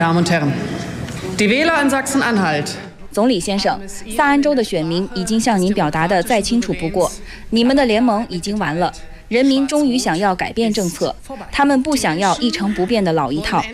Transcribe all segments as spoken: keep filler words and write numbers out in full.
Damen und Herren, die Wähler in Sachsen-Anhalt。 总理先生，萨安州的选民已经向您表达的再清楚不过，你们的联盟已经完了。人民终于想要改变政策，他们不想要一成不变的老一套。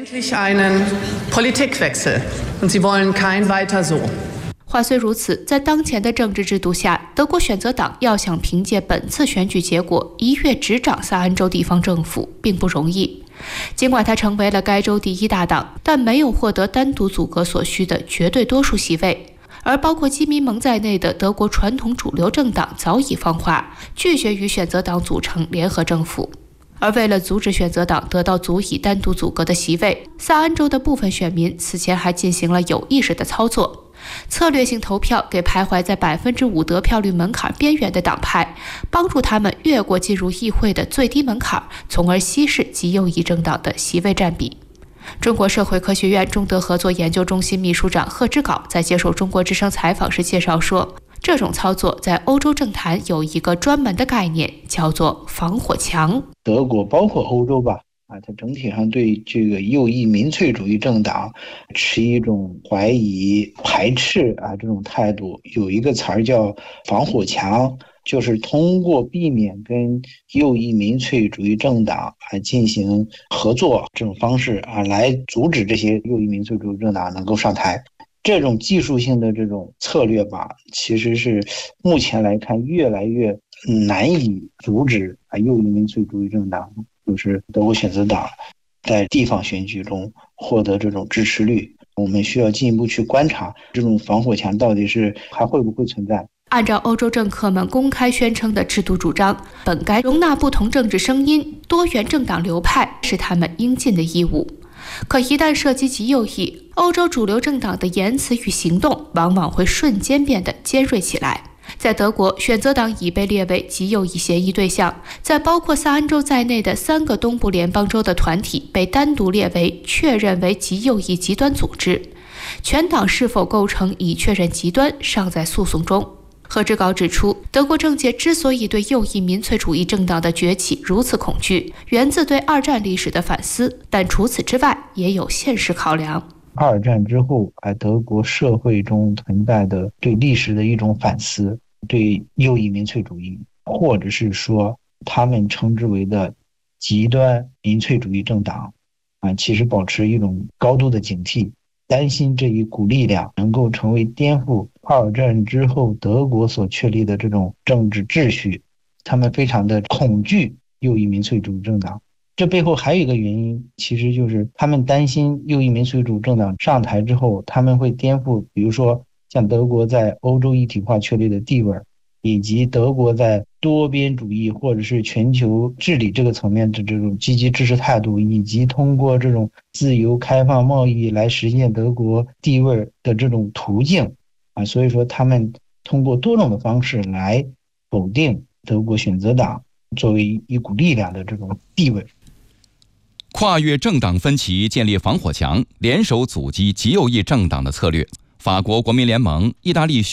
话虽如此，在当前的政治制度下，德国选择党要想凭借本次选举结果一跃执掌萨安州地方政府，并不容易。尽管他成为了该州第一大党，但没有获得单独组阁所需的绝对多数席位。而包括基民盟在内的德国传统主流政党早已放话，拒绝与选择党组成联合政府。而为了阻止选择党得到足以单独组阁的席位，萨安州的部分选民此前还进行了有意识的操作，策略性投票给徘徊在百分之五得票率门槛边缘的党派，帮助他们越过进入议会的最低门槛，从而稀释极右翼政党的席位占比。中国社会科学院中德合作研究中心秘书长贺之镐在接受中国之声采访时介绍说，这种操作在欧洲政坛有一个专门的概念，叫做防火墙。 德国包括欧洲吧，啊，它整体上对这个右翼民粹主义政党持一种怀疑、排斥啊这种态度。有一个词儿叫防火墙，就是通过避免跟右翼民粹主义政党啊进行合作这种方式啊，来阻止这些右翼民粹主义政党能够上台。这种技术性的这种策略吧，其实是目前来看越来越难以阻止啊右翼民粹主义政党，就是德国选择党在地方选举中获得这种支持率。我们需要进一步去观察这种防火墙到底是还会不会存在。 按照欧洲政客们公开宣称的制度主张，本该容纳不同政治声音、多元政党流派是他们应尽的义务。可一旦涉及极右翼，欧洲主流政党的言辞与行动往往会瞬间变得尖锐起来。在德国，选择党已被列为极右翼嫌疑对象，在包括萨安州在内的三个东部联邦州的团体被单独列为确认为极右翼极端组织。全党是否构成已确认极端，尚在诉讼中。贺之镐指出，德国政界之所以对右翼民粹主义政党的崛起如此恐惧，源自对二战历史的反思，但除此之外也有现实考量。 二战之后，在德国社会中存在的对历史的一种反思，对右翼民粹主义，或者是说他们称之为的极端民粹主义政党啊，其实保持一种高度的警惕，担心这一股力量能够成为颠覆二战之后德国所确立的这种政治秩序，他们非常的恐惧右翼民粹主义政党。这背后还有一个原因，其实就是他们担心右翼民粹主义政党上台之后，他们会颠覆比如说像德国在欧洲一体化确立的地位，以及德国在多边主义或者是全球治理这个层面的这种积极支持态度，以及通过这种自由开放贸易来实现德国地位的这种途径啊，所以说他们通过多种的方式来否定德国选择党作为一股力量的这种地位。 跨越政党分歧，建立防火墙，联手阻击极右翼政党的策略，法国国民联盟、意大利